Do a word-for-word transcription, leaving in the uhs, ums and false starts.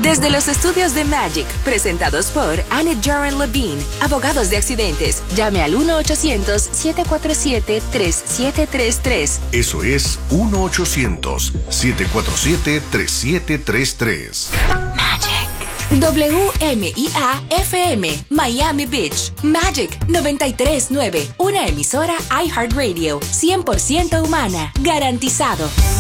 Desde los estudios de Magic, presentados por Annette Jaron Levine, abogados de accidentes. Llame al uno ochocientos, siete cuatro siete, tres siete tres tres. Eso es uno ochocientos, siete cuatro siete, tres siete tres tres. Magic. W M I A F M, Miami Beach. Magic noventa y tres punto nueve, una emisora iHeartRadio, cien por ciento humana, garantizado.